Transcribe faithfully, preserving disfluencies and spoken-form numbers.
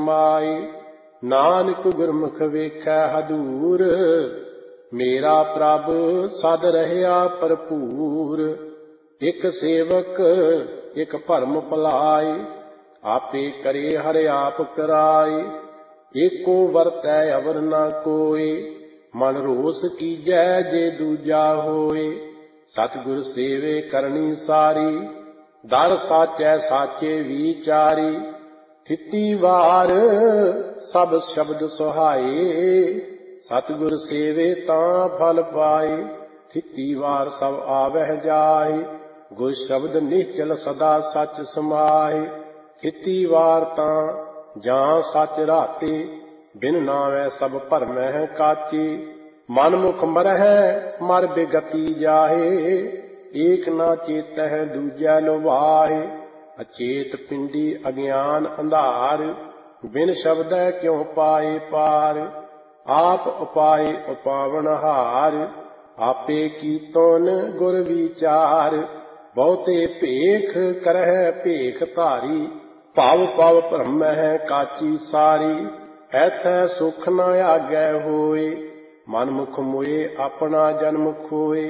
समाए। नानक गुरमुख वेखै हदूर, मेरा प्रभ सद रहया भरपूर। एक सेवक एक भरम भुलाए, आपे करे हर आप कराए। एको वरतै अवर न कोय, मन रोस कीजै जे दूजा होए। सतगुर सेवे करनी सारी, दर साचै साचे विचारी। थिती वार सब शब्द सुहाए, सतगुर सेवे तां फल पाए। थिती वार सब आवह जाए, गुर शब्द निश्चल सदा सच समाए। थिती वार तां ਜਾਂ ਸੱਚ ਰਾਤੇ, ਬਿਨ ਨਾਵੈ ਸਭ ਭਰਮਹਿ ਕਾਚੇ। ਮਨ ਮੁਖ ਮਰਹਿ ਮਰ ਬਿਗਤੀ ਜਾਹੇ, ਏਕ ਨਾ ਚੇਤਹਿ ਦੂਜੈ ਲੁਭਾਏ। ਅਚੇਤ ਪਿੰਡੀ ਅਗਿਆਨ ਅੰਧਾਰ, ਬਿਨ ਸ਼ਬਦੈ ਕਿਉ ਪਾਏ ਪਾਰ। ਆਪ ਉਪਾਏ ਉਪਾਵਨਹਾਰ, ਆਪੇ ਕੀਤੋਨ ਗੁਰ ਵਿਚਾਰ। ਬਹੁਤੇ ਭੇਖ ਕਰਹਿ ਭੇਖ ਧਾਰੀ, ਭਵ ਭਵ ਭਰਮਹਿ ਕਾਚੀ ਸਾਰੀ। ਐਥੈ ਸੁਖ ਨ ਆਗੈ ਹੋਏ, ਮਨ ਮੁਖ ਮੋਏ ਆਪਣਾ ਜਨਮ ਖੋਏ।